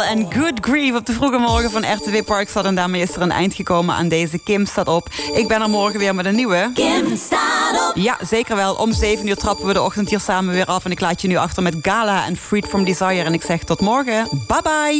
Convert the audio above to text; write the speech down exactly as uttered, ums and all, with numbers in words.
en Good Grief op de vroege morgen van R T W Parkstad. En daarmee is er een eind gekomen aan deze Kim staat op. Ik ben er morgen weer met een nieuwe. Kim staat op. Ja, zeker wel. Om zeven uur trappen we de ochtend hier samen weer af. En ik laat je nu achter met Gala en Freed from Desire. En ik zeg tot morgen. Bye bye.